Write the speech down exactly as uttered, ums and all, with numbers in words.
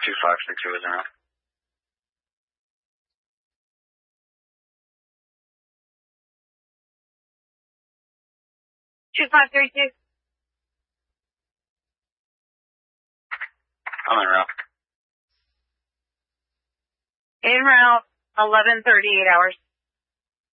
two five six two is around. two five three two. I'm en route. En route, eleven thirty-eight hours.